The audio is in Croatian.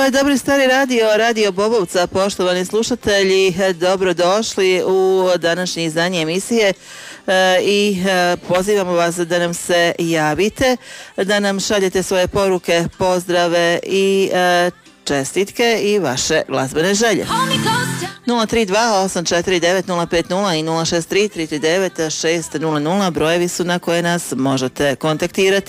je dobri stari radio Bobovca. Poštovani slušatelji, dobrodošli u današnje izdanje emisije i pozivamo vas da nam se javite, da nam šaljete svoje poruke, pozdrave i čestitke i vaše glazbene želje. 032 849 050 i 063 339 600 brojevi su na koje nas možete kontaktirati.